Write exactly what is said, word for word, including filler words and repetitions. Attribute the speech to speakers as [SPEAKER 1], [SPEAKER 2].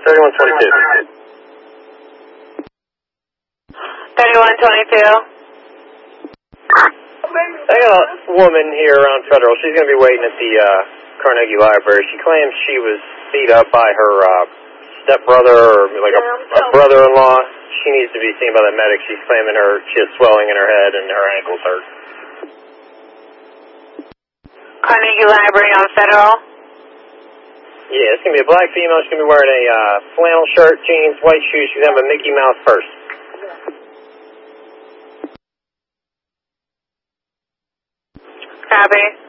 [SPEAKER 1] thirty-one twenty-two.
[SPEAKER 2] thirty-one twenty-two.
[SPEAKER 1] I got a woman here around Federal. She's going to be waiting at the uh, Carnegie Library. She claims she was beat up by her uh, stepbrother or like a, a brother-in-law. She needs to be seen by the medic. She's claiming her she has swelling in her head and her ankles hurt.
[SPEAKER 2] Carnegie Library on Federal.
[SPEAKER 1] Yeah, it's going to be a black female. She's going to be wearing a uh, flannel shirt, jeans, white shoes. She's going to have a Mickey Mouse purse.
[SPEAKER 2] Copy.